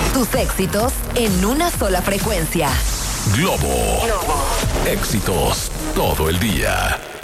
Tus éxitos en una sola frecuencia. Globo. Éxitos todo el día.